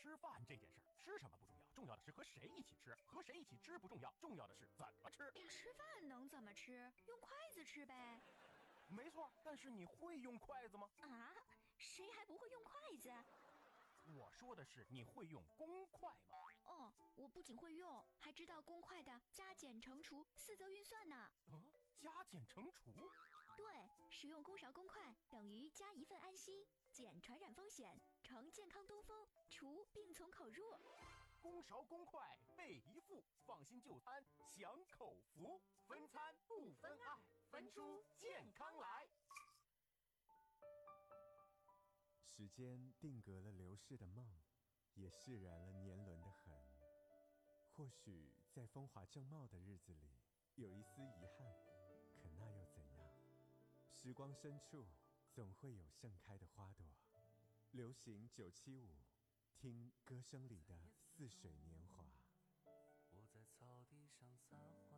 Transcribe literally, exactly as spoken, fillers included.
吃饭这件事儿，吃什么不重要，重要的是和谁一起吃。和谁一起吃不重要，重要的是怎么吃。 吃饭能怎么吃？用筷子吃呗。 没错，但是你会用筷子吗？ 啊，谁还不会用筷子？ 我说的是你会用公筷吗？ 哦，我不仅会用，还知道公筷的加减乘除四则运算呢。 嗯，加减乘除？ 对，使用公勺公筷等于加一份安心，减传染风险，乘健康东风，除病从口入。 公勺公筷备一副，放心就餐享口福。分餐不分爱，分出健康来。 时间定格了流逝的梦，也释然了年轮的痕。或许在风华正茂的日子里，有一丝遗憾，可那又怎样？时光深处，总会有盛开的花朵。流行九七五，听歌声里的似水年华。 我在草地上撒欢